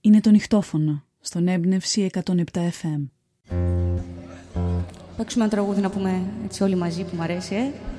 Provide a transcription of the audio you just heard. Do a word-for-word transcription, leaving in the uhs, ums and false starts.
Είναι το νυχτόφωνο, στον Έμπνευση εκατόν επτά εφ εμ. Παίξουμε ένα τραγούδι να πούμε έτσι όλοι μαζί που μου αρέσει, ε.